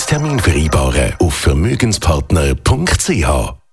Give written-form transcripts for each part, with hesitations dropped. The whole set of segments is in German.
Termin vereinbaren auf vermögenspartner.ch.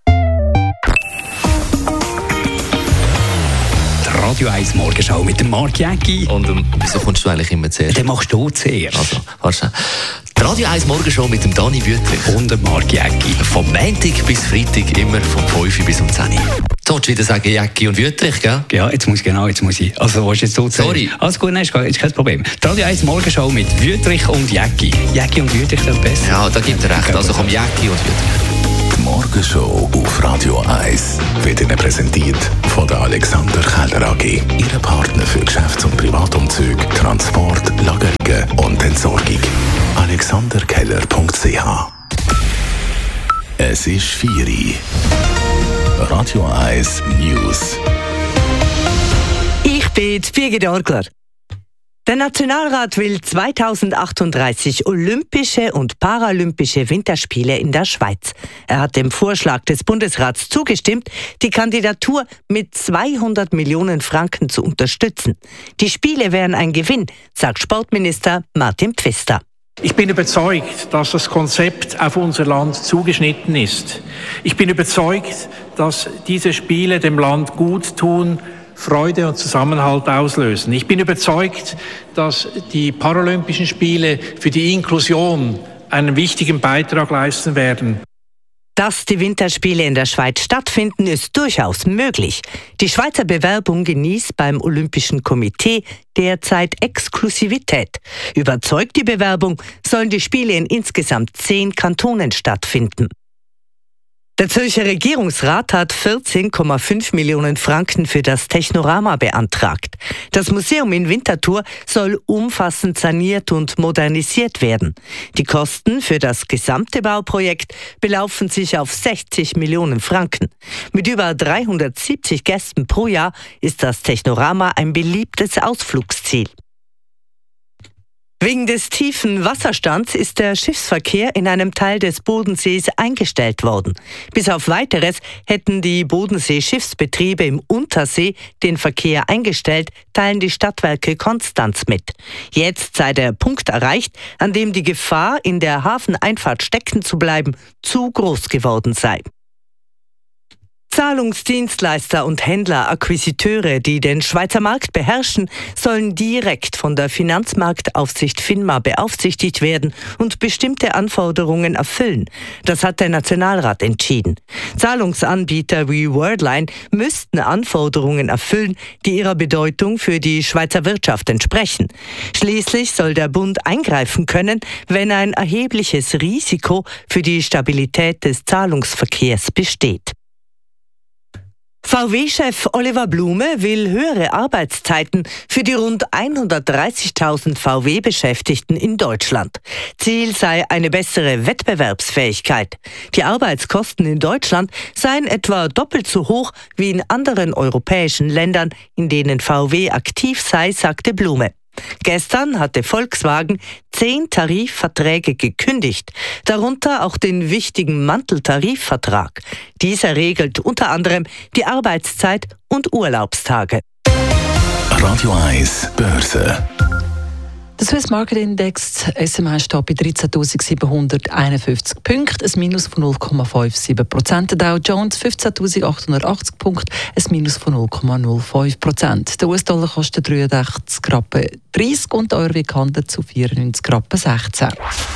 Radio 1 Morgenschau mit dem Marc Jäcki. Und wieso kommst du eigentlich immer zuerst? Den machst du zuerst. Also, warte. Die Radio 1 Morgenshow mit dem Dani Wüthrich. Und dem Marc Jäcki. Vom Montag bis Freitag immer vom 5 bis um 10 Uhr. Du willst wieder sagen Jäcki und Wüthrich, gell? Ja, jetzt muss ich. Also, willst du jetzt so zuerst? Sorry. Alles gut, nein, ist kein Problem. Die Radio 1 Morgenschau mit Wüthrich und Jäcki. Jäcki und Wüthrich sind besser. Ja, da gibt er recht. Also komm Jäcki und Wüthrich. Die Morgenshow auf Radio 1 wird Ihnen präsentiert von der Alexander Keller AG. Ihre Partner für Geschäfts- und Privatumzüge, Transport, Lagerungen und Entsorgung. alexanderkeller.ch. Es ist 4 Uhr. Radio 1 News. Ich bin Birgit Orgler. Der Nationalrat will 2038 Olympische und Paralympische Winterspiele in der Schweiz. Er hat dem Vorschlag des Bundesrats zugestimmt, die Kandidatur mit 200 Millionen Franken zu unterstützen. Die Spiele wären ein Gewinn, sagt Sportminister Martin Pfister. Ich bin überzeugt, dass das Konzept auf unser Land zugeschnitten ist. Ich bin überzeugt, dass diese Spiele dem Land gut tun, Freude und Zusammenhalt auslösen. Ich bin überzeugt, dass die Paralympischen Spiele für die Inklusion einen wichtigen Beitrag leisten werden. Dass die Winterspiele in der Schweiz stattfinden, ist durchaus möglich. Die Schweizer Bewerbung genießt beim Olympischen Komitee derzeit Exklusivität. Überzeugt die Bewerbung, sollen die Spiele in insgesamt 10 Kantonen stattfinden. Der Zürcher Regierungsrat hat 14,5 Millionen Franken für das Technorama beantragt. Das Museum in Winterthur soll umfassend saniert und modernisiert werden. Die Kosten für das gesamte Bauprojekt belaufen sich auf 60 Millionen Franken. Mit über 370 Gästen pro Jahr ist das Technorama ein beliebtes Ausflugsziel. Wegen des tiefen Wasserstands ist der Schiffsverkehr in einem Teil des Bodensees eingestellt worden. Bis auf Weiteres hätten die Bodensee-Schiffsbetriebe im Untersee den Verkehr eingestellt, teilen die Stadtwerke Konstanz mit. Jetzt sei der Punkt erreicht, an dem die Gefahr, in der Hafeneinfahrt stecken zu bleiben, zu groß geworden sei. Zahlungsdienstleister und Händler, Akquisiteure, die den Schweizer Markt beherrschen, sollen direkt von der Finanzmarktaufsicht FINMA beaufsichtigt werden und bestimmte Anforderungen erfüllen. Das hat der Nationalrat entschieden. Zahlungsanbieter wie Worldline müssten Anforderungen erfüllen, die ihrer Bedeutung für die Schweizer Wirtschaft entsprechen. Schließlich soll der Bund eingreifen können, wenn ein erhebliches Risiko für die Stabilität des Zahlungsverkehrs besteht. VW-Chef Oliver Blume will höhere Arbeitszeiten für die rund 130.000 VW-Beschäftigten in Deutschland. Ziel sei eine bessere Wettbewerbsfähigkeit. Die Arbeitskosten in Deutschland seien etwa doppelt so hoch wie in anderen europäischen Ländern, in denen VW aktiv sei, sagte Blume. Gestern hatte Volkswagen 10 Tarifverträge gekündigt, darunter auch den wichtigen Manteltarifvertrag. Dieser regelt unter anderem die Arbeitszeit und Urlaubstage. Radio 1 Börse. Der Swiss Market Index SMI steht bei 13.751 Punkten, ein Minus von 0,57%. Der Dow Jones 15.880 Punkte, ein Minus von 0,05%. Der US-Dollar kostet 83,30 Rappen und der Euro wird gehandelt zu 94,16 Rappen.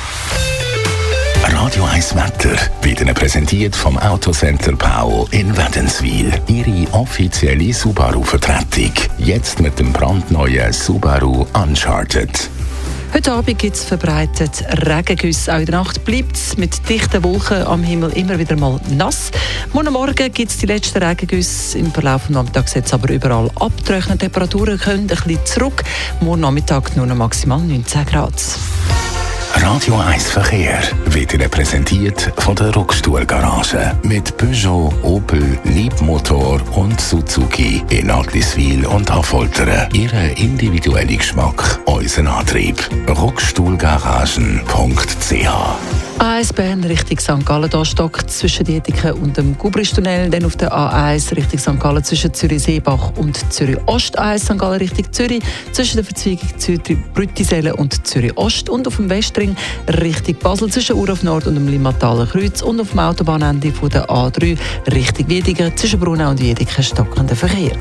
Radio 1 Wetter wird Ihnen präsentiert vom Autocenter Pau in Wädenswil. Ihre offizielle Subaru-Vertretung. Jetzt mit dem brandneuen Subaru Uncharted. Heute Abend gibt es verbreitet Regengüsse. Auch in der Nacht bleibt es mit dichten Wolken am Himmel immer wieder mal nass. Morgen Morgen gibt es die letzten Regengüsse. Im Verlauf des Nachmittags jetzt aber überall abtrocknen. Die Temperaturen können ein bisschen zurück. Morgen Nachmittag nur noch maximal 19 Grad. Radio 1 Verkehr wird Ihnen präsentiert von der Rockstuhl-Garage mit Peugeot, Opel, Leapmotor und Suzuki in Agliswil und Affoltern. Ihren individuellen Geschmack, unseren Antrieb. Rockstuhlgaragen.ch. A1 Bern Richtung St. Gallen, da Stock zwischen Dietiken und dem Gubristunnel. Dann auf der A1 Richtung St. Gallen zwischen Zürich-Seebach und Zürich-Ost. A1 St. Gallen Richtung Zürich zwischen der Verzweigung Zürich-Brüttisellen und Zürich-Ost. Und auf dem Westring Richtung Basel zwischen Urauf Nord und dem Limmataler Kreuz. Und auf dem Autobahnende von der A3 Richtung Wiedingen zwischen Brunau und Wiedingen stockender Verkehr.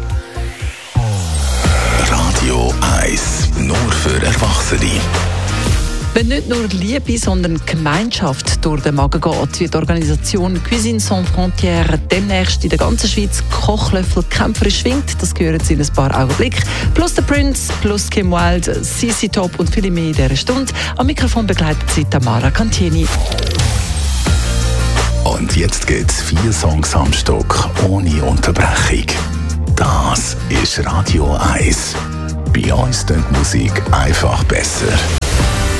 Radio 1, nur für Erwachsene. Wenn nicht nur Liebe, sondern Gemeinschaft durch den Magen geht, wird die Organisation Cuisine Sans Frontières demnächst in der ganzen Schweiz Kochlöffel kämpferisch schwingt. Das gehört in ein paar Augenblicken. Plus The Prince, plus Kim Wilde, CC Top und viele mehr in dieser Stunde. Am Mikrofon begleitet sie Tamara Cantieni. Und jetzt geht's 4 Songs am Stück, ohne Unterbrechung. Das ist Radio 1. Bei uns klingt Musik einfach besser.